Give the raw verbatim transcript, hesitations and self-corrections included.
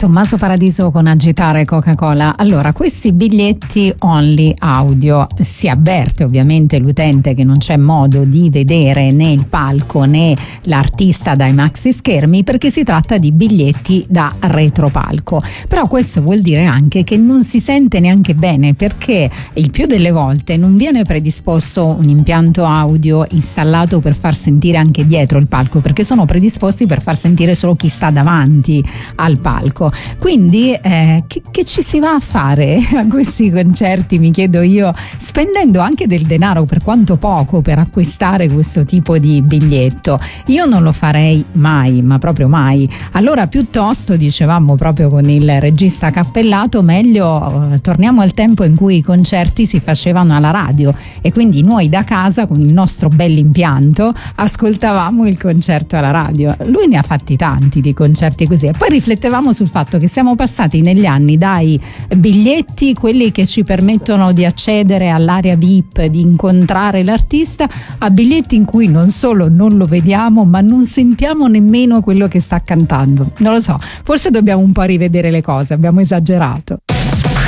Tommaso Paradiso con Agitare Coca-Cola. Allora, questi biglietti only audio, si avverte ovviamente l'utente che non c'è modo di vedere né il palco né l'artista dai maxi schermi, perché si tratta di biglietti da retropalco. Però questo vuol dire anche che non si sente neanche bene, perché il più delle volte non viene predisposto un impianto audio installato per far sentire anche dietro il palco, perché sono predisposti per far sentire solo chi sta davanti al palco. Quindi eh, che, che ci si va a fare a questi concerti, mi chiedo io, spendendo anche del denaro, per quanto poco, per acquistare questo tipo di biglietto? Io non lo farei mai, ma proprio mai. Allora, piuttosto, dicevamo proprio con il regista Cappellato, meglio eh, torniamo al tempo in cui i concerti si facevano alla radio, e quindi noi da casa con il nostro bell'impianto ascoltavamo il concerto alla radio. Lui ne ha fatti tanti di concerti così, e poi riflettevamo sul fatto che siamo passati negli anni dai biglietti, quelli che ci permettono di accedere all'area V I P, di incontrare l'artista, a biglietti in cui non solo non lo vediamo, ma non sentiamo nemmeno quello che sta cantando. Non lo so, forse dobbiamo un po' rivedere le cose, abbiamo esagerato.